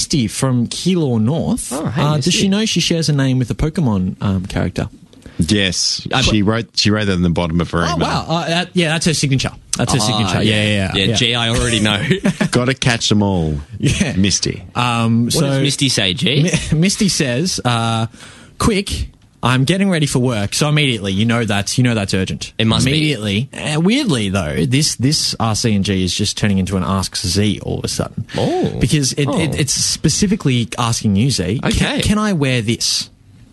Misty from Keilor North. Oh, hey, Misty. Does she know she shares a name with a Pokemon character? Yes, she wrote that in the bottom of her email. Oh, wow. That's her signature. That's her signature. Yeah. Gee, I already know. Got to catch them all. Yeah. Misty. What does Misty say, G? Misty says, quick, I'm getting ready for work. So immediately, you know that's urgent. It must be. Immediately. Weirdly, though, this RC&G is just turning into an Ask Z all of a sudden. Oh. Because it's specifically asking you, Z. Okay. Can I wear this?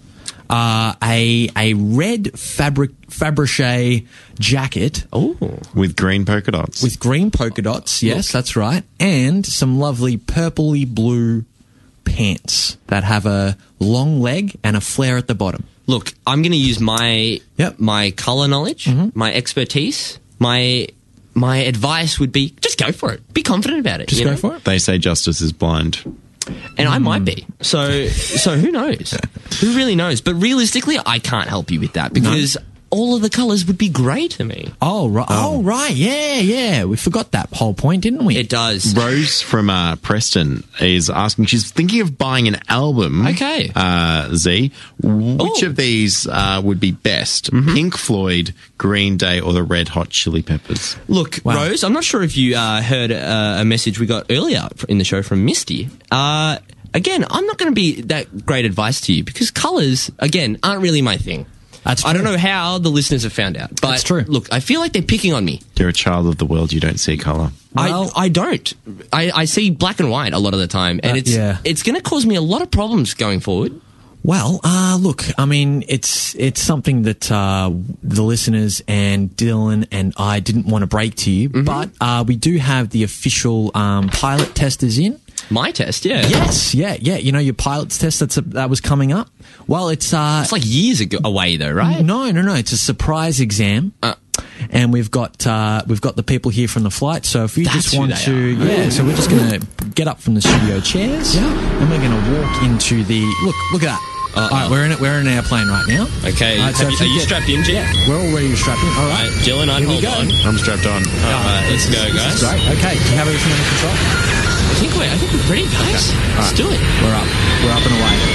A red Fabergé jacket. Oh. With green polka dots. With green polka dots, yes, that's right. And some lovely purpley blue pants that have a long leg and a flare at the bottom. Look, I'm going to use my colour knowledge, my expertise, my advice would be just go for it. Be confident about it. Just go for it. They say justice is blind. And I might be. So who knows? Who really knows? But realistically, I can't help you with that because all of the colours would be grey to me. Oh, right. Oh, right. Yeah. We forgot that whole point, didn't we? It does. Rose from Preston is asking, she's thinking of buying an album. Okay. Z. Which of these would be best? Pink Floyd, Green Day, or the Red Hot Chili Peppers? Look, Rose, I'm not sure if you heard a message we got earlier in the show from Misty. Again, I'm not going to be that great advice to you because colours, again, aren't really my thing. That's true. I don't know how the listeners have found out. But That's true. Look, I feel like they're picking on me. You're a child of the world. You don't see colour. Well, I don't. I see black and white a lot of the time. And it's going to cause me a lot of problems going forward. Well, look, I mean, it's something that the listeners and Dylan and I didn't want to break to you, but we do have the official pilot testers in. My test, yeah. Yes, yeah. You know your pilot's test that was coming up. Well, it's like years away though, right? No. It's a surprise exam. And we've got the people here from the flight. So if you just want to, so we're just going to get up from the studio chairs, and we're going to walk into the look at that. All right, we're in an airplane right now. Okay, right, are you strapped in, Jim? Yeah, we're all ready to strap in. All right, Dylan, hold on. I'm strapped on. All right, let's go, guys. Great. Okay, do you have everything under control? I think we're ready, guys. Okay. Let's do it. We're up and away.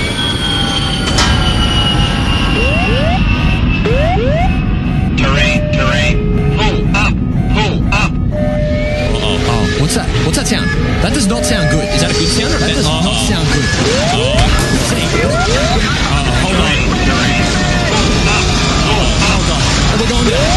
Terrain. Pull up. Oh, what's that? What's that sound? That does not sound good. Is that a good sound or a bad?